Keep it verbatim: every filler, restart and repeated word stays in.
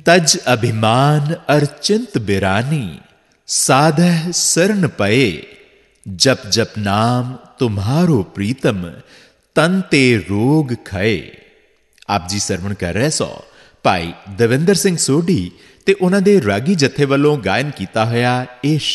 तज अभिमान अर्चिंत बिरानी, साधह शरण पए, जप जप नाम तुम्हारो प्रीतम, तन ते रोग खए। आप जी सरवण कर रहे सो भाई दविंदर सिंह सोढ़ी ते उन्हां दे रागी जत्थे वल्लों गायन कीता होया इह